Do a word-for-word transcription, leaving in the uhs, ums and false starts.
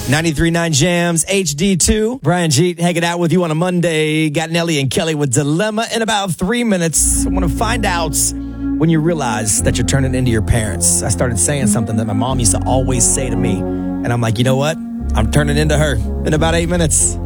ninety-three point nine Jams, H D two. Brian Jeet hanging out with you on a Monday. Got Nelly and Kelly with Dilemma in about three minutes. I want to find out when you realize that you're turning into your parents. I started saying something that my mom used to always say to me. And I'm like, you know what? I'm turning into her in about eight minutes.